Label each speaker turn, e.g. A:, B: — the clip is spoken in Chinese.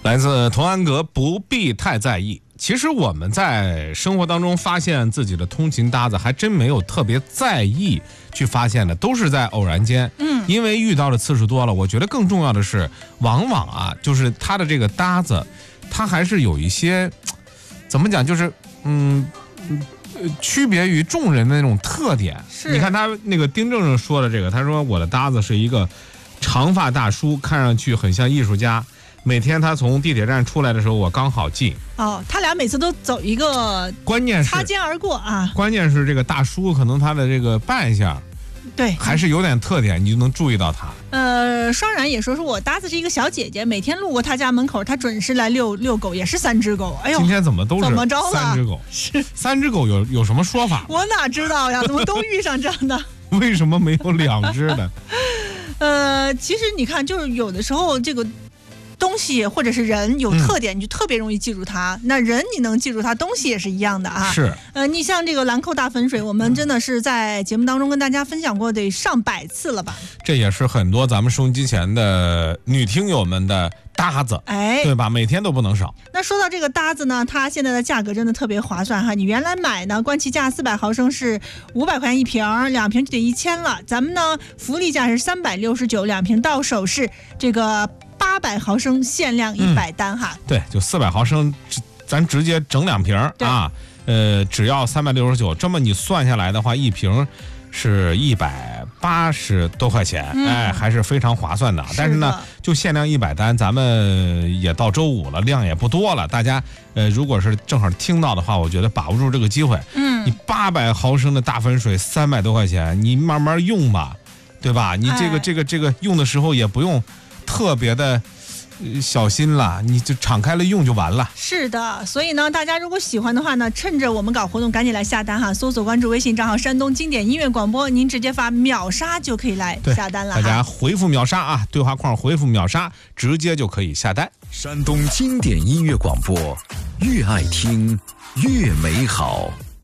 A: 来自童安格，不必太在意。其实我们在生活当中发现自己的通勤搭子，还真没有特别在意去发现的，都是在偶然间。因为遇到的次数多了，我觉得更重要的是，往往啊，就是他的这个搭子，他还是有一些，怎么讲，就是区别于众人的那种特点。你看他那个丁正正说的这个，他说我的搭子是一个长发大叔，看上去很像艺术家。每天他从地铁站出来的时候，我刚好进。
B: 哦，他俩每次都走一个，
A: 关键是
B: 擦肩而过啊。
A: 关键是这个大叔可能他的这个扮相，
B: 对，
A: 还是有点特点，你就能注意到他。
B: 双然也说我搭子是一个小姐姐，每天路过他家门口，他准时来遛狗，也是3只狗。哎呦，
A: 今天怎么都是
B: 3
A: 只狗？
B: 是
A: 3只狗有什么说法？
B: 我哪知道呀？怎么都遇上这样的？
A: 为什么没有2只的？
B: 其实你看，就是有的时候这个东西或者是人有特点，你就特别容易记住它。那人你能记住它，东西也是一样的啊。
A: 是。
B: 你像这个兰蔻大粉水，我们真的是在节目当中跟大家分享过得上百次了吧？
A: 这也是很多咱们收音机前的女听友们的搭子，对吧？每天都不能少。
B: 那说到这个搭子呢，它现在的价格真的特别划算哈。你原来买呢，官旗价400毫升是500块钱一瓶，2瓶就得1000了。咱们呢，福利价是369，2瓶到手是这个800毫升，限量100单哈。
A: 对，就400毫升，咱直接整2瓶啊。只要369，这么你算下来的话，一瓶是180多块钱，还是非常划算的。但是呢，就限量100单，咱们也到周5了，量也不多了。大家如果是正好听到的话，我觉得把握住这个机会。你800毫升的大粉水300多块钱，你慢慢用吧，对吧？你这个用的时候也不用特别的小心了，你就敞开了用就完了。
B: 是的，所以呢，大家如果喜欢的话呢，趁着我们搞活动，赶紧来下单哈！搜索关注微信账号山东经典音乐广播，您直接发秒杀就可以来下单了。
A: 大家回复秒杀啊，对话框回复秒杀，直接就可以下单。
C: 山东经典音乐广播，越爱听越美好。